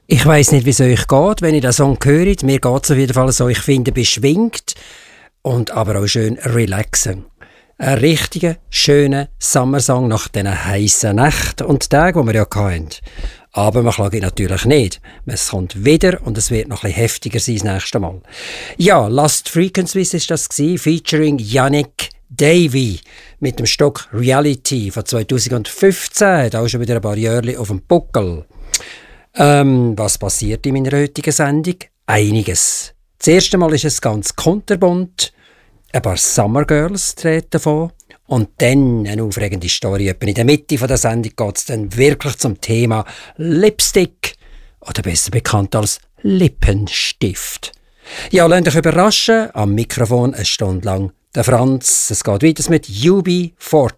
Ich weiss nicht, wie es euch geht, wenn ihr den Song hört. Mir geht es auf jeden Fall so, ich finde, beschwingt und aber auch schön relaxen. Ein richtiger, schöner Sommersong nach diesen heissen Nächten und Tagen, die wir ja hatten. Aber man klagt natürlich nicht. Es kommt wieder und es wird noch ein bisschen heftiger sein das nächste Mal. Ja, Last Frequencies war das featuring Yannick Davy mit dem Stock Reality von 2015. Hat auch schon wieder ein paar Jahre auf dem Buckel. Was passiert in meiner heutigen Sendung? Einiges. Das erste Mal ist es ganz kunterbunt. Ein paar Summer Girls treten vor. Und dann eine aufregende Story. Etwa in der Mitte der Sendung geht es dann wirklich zum Thema Lipstick. Oder besser bekannt als Lippenstift. Ja, lasst euch überraschen. Am Mikrofon eine Stunde lang der Franz. Es geht weiter mit UB40.